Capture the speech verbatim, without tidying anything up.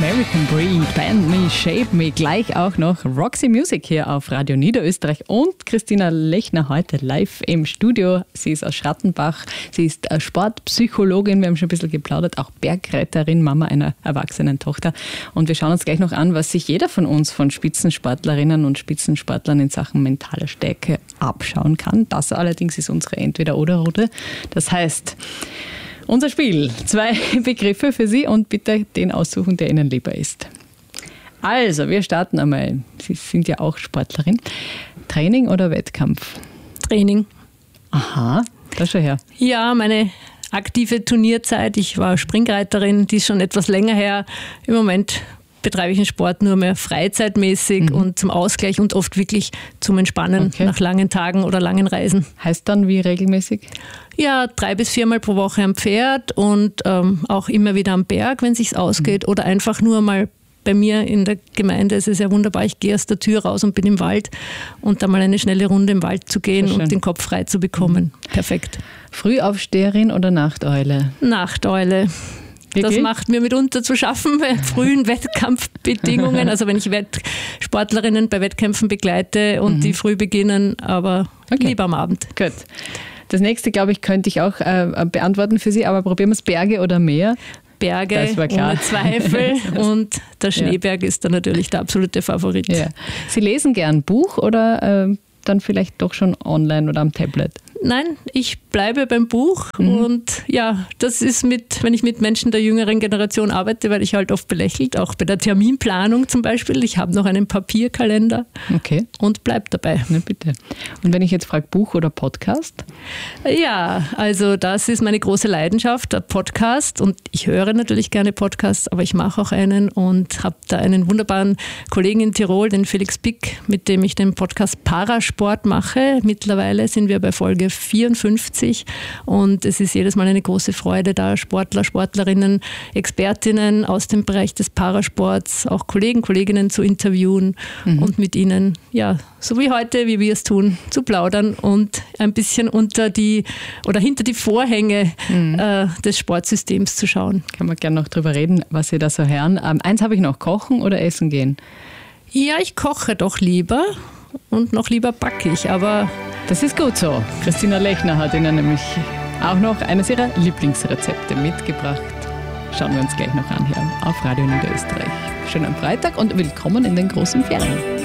American Breed, Band Me, Shape Me, gleich auch noch Roxy Music hier auf Radio Niederösterreich und Christina Lechner heute live im Studio. Sie ist aus Schrattenbach, sie ist Sportpsychologin, wir haben schon ein bisschen geplaudert, auch Bergretterin, Mama einer erwachsenen Tochter. Und wir schauen uns gleich noch an, was sich jeder von uns von Spitzensportlerinnen und Spitzensportlern in Sachen mentaler Stärke abschauen kann. Das allerdings ist unsere Entweder-oder-Runde. Das heißt, unser Spiel. Zwei Begriffe für Sie und bitte den aussuchen, der Ihnen lieber ist. Also, wir starten einmal. Sie sind ja auch Sportlerin. Training oder Wettkampf? Training. Aha, da schau her. Ja, meine aktive Turnierzeit. Ich war Springreiterin, die ist schon etwas länger her. Im Moment betreibe ich den Sport nur mehr freizeitmäßig mhm. und zum Ausgleich und oft wirklich zum Entspannen okay. nach langen Tagen oder langen Reisen. Heißt dann wie regelmäßig? Ja, drei bis viermal pro Woche am Pferd und ähm, auch immer wieder am Berg, wenn es sich ausgeht mhm. oder einfach nur mal bei mir in der Gemeinde. Es ist ja wunderbar, ich gehe aus der Tür raus und bin im Wald und da mal eine schnelle Runde im Wald zu gehen und den Kopf frei zu bekommen. Mhm. Perfekt. Frühaufsteherin oder Nachteule? Nachteule. Das okay. macht mir mitunter zu schaffen bei frühen Wettkampfbedingungen. Also wenn ich Wettsportlerinnen bei Wettkämpfen begleite und mhm. die früh beginnen, aber okay. lieber am Abend. Gut. Das nächste, glaube ich, könnte ich auch äh, beantworten für Sie, aber probieren wir es, Berge oder Meer? Berge, ohne Zweifel. Und der Schneeberg ja. ist dann natürlich der absolute Favorit. Ja. Sie lesen gern Buch oder äh, dann vielleicht doch schon online oder am Tablet? Nein, ich bleibe beim Buch mhm. und ja, das ist mit, wenn ich mit Menschen der jüngeren Generation arbeite, werde ich halt oft belächelt, auch bei der Terminplanung zum Beispiel. Ich habe noch einen Papierkalender okay. und bleib dabei. Na bitte. Und wenn ich jetzt frage, Buch oder Podcast? Ja, also das ist meine große Leidenschaft, der Podcast, und ich höre natürlich gerne Podcasts, aber ich mache auch einen und habe da einen wunderbaren Kollegen in Tirol, den Felix Pick, mit dem ich den Podcast Parasport mache. Mittlerweile sind wir bei Folge vierundfünfzig und es ist jedes Mal eine große Freude, da Sportler, Sportlerinnen, Expertinnen aus dem Bereich des Parasports, auch Kollegen, Kolleginnen zu interviewen mhm. und mit ihnen, ja, so wie heute, wie wir es tun, zu plaudern und ein bisschen unter die oder hinter die Vorhänge mhm. äh, des Sportsystems zu schauen. Kann man gerne noch drüber reden, was Sie da so hören. Ähm, eins habe ich noch, kochen oder essen gehen? Ja, ich koche doch lieber und noch lieber backe ich, aber das ist gut so. Christina Lechner hat Ihnen nämlich auch noch eines ihrer Lieblingsrezepte mitgebracht. Schauen wir uns gleich noch an hier auf Radio Niederösterreich. Schönen Freitag und willkommen in den großen Ferien.